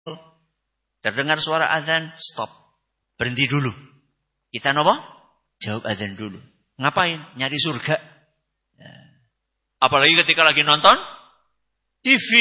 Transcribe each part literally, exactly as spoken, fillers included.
Terdengar suara azan, stop. Berhenti dulu. Kita nopo? Jawab azan dulu. Ngapain? Nyari surga. Ya. Apalagi ketika lagi nonton T V.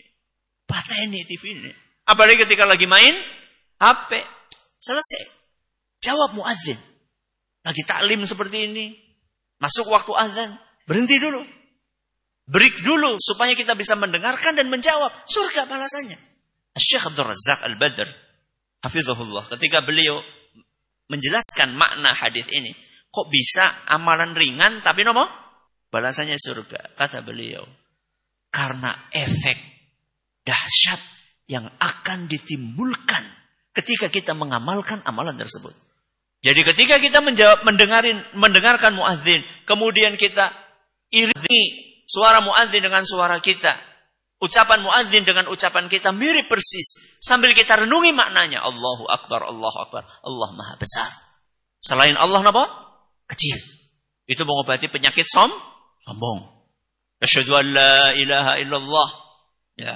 Pateni T V ini. Apalagi ketika lagi main H P. Selesai. Jawab muadzin. Lagi taklim seperti ini. Masuk waktu azan. Berhenti dulu. Break dulu supaya kita bisa mendengarkan dan menjawab. Surga balasannya. Syekh Abdul Razak Al-Badr hafizahullah ketika beliau menjelaskan makna hadis ini, kok bisa amalan ringan tapi nopo balasannya surga? Kata beliau, karena efek dahsyat yang akan ditimbulkan ketika kita mengamalkan amalan tersebut. Jadi ketika kita menjawab mendengarin mendengarkan muadzin, kemudian kita iringi suara muadzin dengan suara kita, ucapan muadzin dengan ucapan kita mirip persis. Sambil kita renungi maknanya. Allahu Akbar, Allahu Akbar. Allah Maha Besar. Selain Allah apa? Kecil. Itu mengobati penyakit som, sombong. Asyhadu an la ilaha illallah. Ya.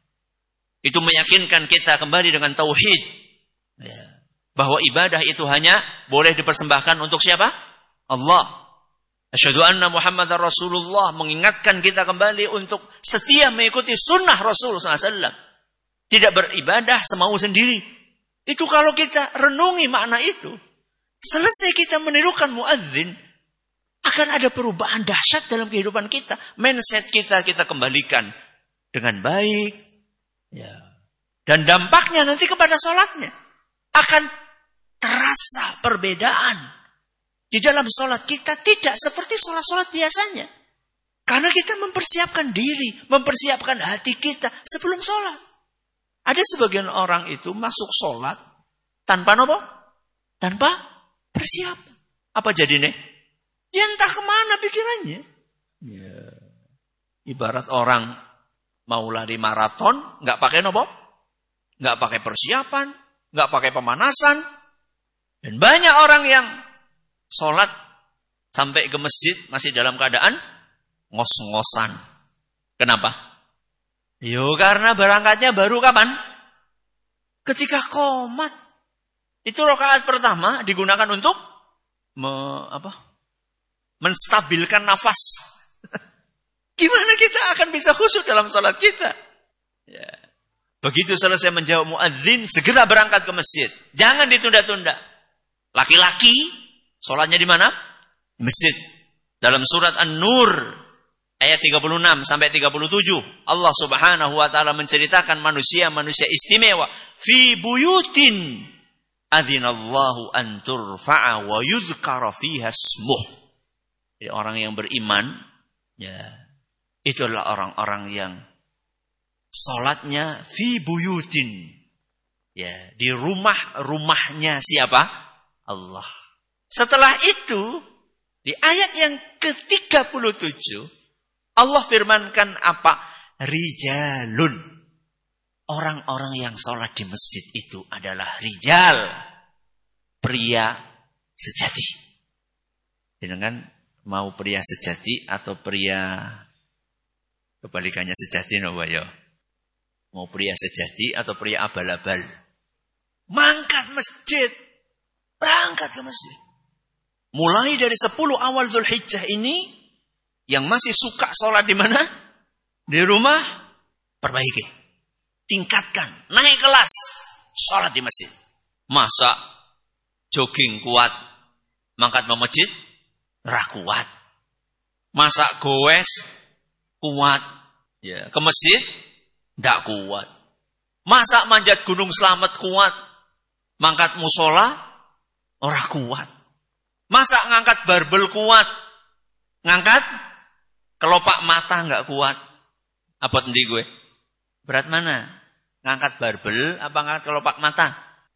Itu meyakinkan kita kembali dengan tauhid. Ya. Bahwa ibadah itu hanya boleh dipersembahkan untuk siapa? Allah. Asyhadu anna Muhammadar Rasulullah, mengingatkan kita kembali untuk setia mengikuti sunnah Rasul sallallahu alaihi wasallam. Tidak beribadah semau sendiri. Itu kalau kita renungi makna itu, selesai kita menirukan muadzin, akan ada perubahan dahsyat dalam kehidupan kita. Mindset kita kita kembalikan dengan baik. Ya. Dan dampaknya nanti kepada sholatnya. Akan terasa perbedaan. Di dalam sholat kita tidak seperti sholat-sholat biasanya. Karena kita mempersiapkan diri, mempersiapkan hati kita sebelum sholat. Ada sebagian orang itu masuk sholat tanpa apa? Tanpa persiapan. Apa jadinya? Ya entah kemana pikirannya. Ya. Ibarat orang mau lari maraton, nggak pakai apa? Nggak pakai persiapan, nggak pakai pemanasan. Dan banyak orang yang sholat sampai ke masjid masih dalam keadaan ngos-ngosan. Kenapa? Yo karena berangkatnya baru kapan? Ketika qomat. Itu rakaat pertama digunakan untuk me, apa? menstabilkan nafas. Gimana kita akan bisa khusyuk dalam sholat kita? Ya. Begitu selesai menjawab muadzin, segera berangkat ke masjid. Jangan ditunda-tunda. Laki-laki sholatnya di mana? Masjid. Dalam surat An-Nur ayat tiga puluh enam sampai tiga puluh tujuh, Allah Subhanahu wa taala menceritakan manusia-manusia istimewa fi buyutin adzinallahu an turfa'a wa yuzkara fiha ismuh. Jadi orang yang beriman, ya, itulah orang-orang yang salatnya fi buyutin. Ya, di rumah-rumahnya siapa? Allah. Setelah itu, di ayat yang ke tiga puluh tujuh, Allah firmankan apa? Rijalun. Orang-orang yang sholat di masjid itu adalah rijal. Pria sejati. Dengan mau pria sejati atau pria kebalikannya sejati, no, ya? Mau pria sejati atau pria abal-abal. Mangkat masjid. Berangkat ke masjid. Mulai dari sepuluh awal Zulhijjah ini, yang masih suka sholat di mana? Di rumah, perbaiki. Tingkatkan, naik kelas, sholat di masjid. Masa jogging kuat, mangkat ke masjid, ra kuat. Masa goes, kuat. Ya, ke masjid, ndak kuat. Masa manjat gunung selamat kuat, mangkat musola, ora kuat. Masa ngangkat barbel kuat, ngangkat kelopak mata nggak kuat. Apa endi gue? Berat mana? Ngangkat barbel apa ngangkat kelopak mata?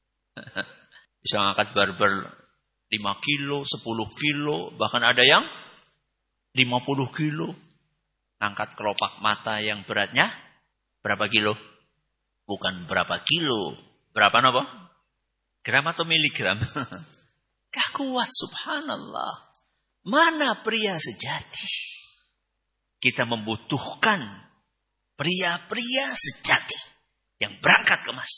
Bisa ngangkat barbel lima kilo, sepuluh kilo, bahkan ada yang lima puluh kilo. Ngangkat kelopak mata yang beratnya berapa kilo? Bukan berapa kilo. Berapa apa? Gram atau miligram? Gak kuat, subhanallah. Mana pria sejati? Kita membutuhkan pria-pria sejati yang berangkat ke masjid.